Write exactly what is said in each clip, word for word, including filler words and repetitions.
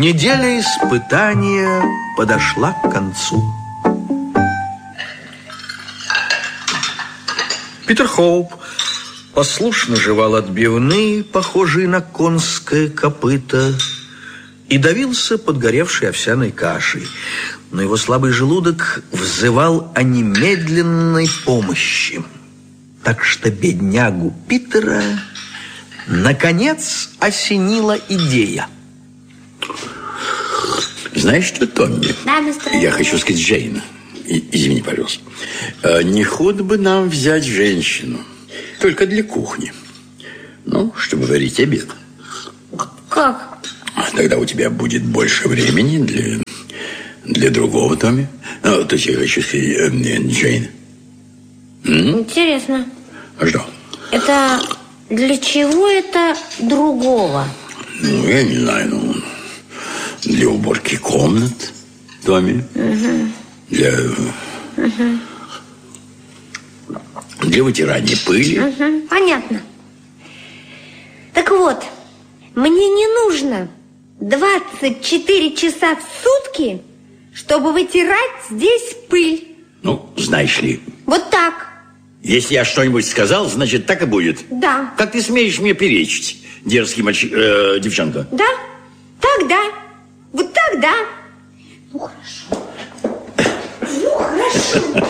Неделя испытания подошла к концу. Питер Хоуп послушно жевал отбивные, похожие на конское копыто, и давился подгоревшей овсяной кашей. Но его слабый желудок взывал о немедленной помощи. Так что беднягу Питера наконец осенила идея. Знаешь что, Томми? Да, мистер. Я хочу сказать Джейн. И, извини, пожалуйста. А не худо бы нам взять женщину. Только для кухни. Ну, чтобы варить обед. Как? Тогда у тебя будет больше времени для, для другого, Томми. Ну, то есть я хочу сказать, э, Джейн. М? Интересно. А что? Это для чего это другого? Ну, я не знаю, ну... Для уборки комнат, Томми. Угу. Для... Угу. Для вытирания пыли. Угу. Понятно. Так вот, мне не нужно двадцать четыре часа в сутки, чтобы вытирать здесь пыль. Ну, знаешь ли. Вот так. Если я что-нибудь сказал, значит, так и будет. Да. Как ты смеешь мне перечить, дерзкий мальчик, э, девчонка? Да? Так, да. Вот так, да. Ну, хорошо. Ну, хорошо.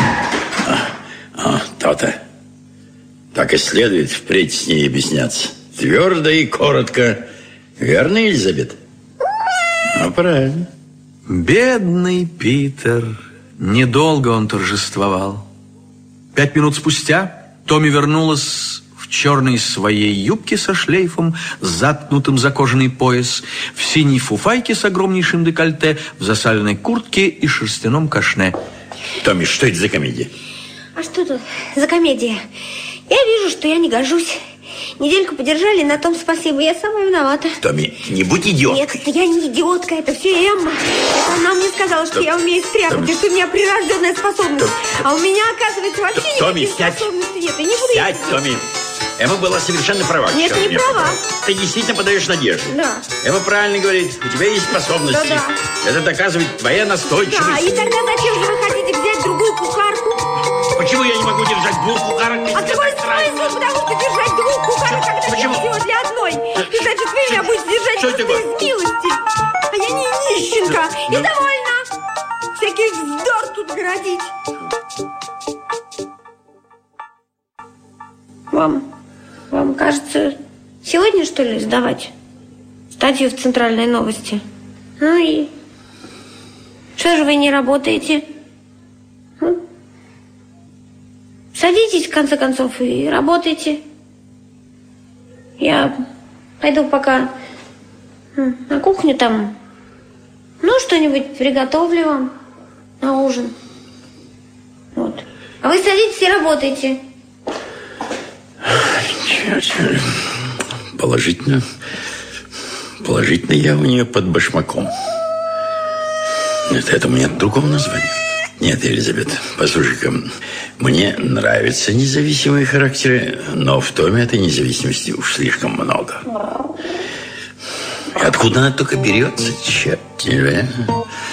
А, то-то. Так и следует впредь с ней объясняться. Твердо и коротко. Верно, Елизабет? Ну, правильно. Бедный Питер. Недолго он торжествовал. Пять минут спустя Томми вернулась в черной своей юбке со шлейфом, заткнутым за кожаный пояс, в синей фуфайке с огромнейшим декольте, в засаленной куртке и шерстяном кашне. Томми, что это за комедия? А что тут за комедия? Я вижу, что я не гожусь. Недельку подержали, на том спасибо. Я сама виновата. Томми, не будь идиоткой. Нет, это я не идиотка, это все Эмма. Это она мне сказала, что Том... я умею стряпать, Том... что у меня прирожденная способность. Том... А у меня, оказывается, вообще Том... никаких Томми, способностей нет. Я не буду сядь, Томми. Эмма была совершенно права. Нет, не права. Ты действительно подаешь надежду. Да. Эмма правильно говорит, у тебя есть способности. Да, да. Это доказывает твоя настойчивость. Да, и тогда зачем же вы хотите взять другую кухарку? Почему я не могу держать двух кухарок? А какой смысл? Потому что держать двух кухарок, когда Почему? всего для одной. И значит, вы меня будете держать что просто из милости. А я не нищенка. И довольна. Всякий вздор тут городить. Вам, вам кажется, сегодня, что ли, сдавать статью в «Центральной новости»? Ну и что же вы не работаете? Садитесь, в конце концов, и работайте. Я пойду пока на кухню там, ну, что-нибудь приготовлю вам на ужин. Вот. А вы садитесь и работайте. Положительно. Положительно я у нее под башмаком. Нет, этому нет другого названия. Нет, Елизабет, послушай-ка, мне нравятся независимые характеры, но в Томе этой независимости уж слишком много. И откуда она только берется, черт, не знаю.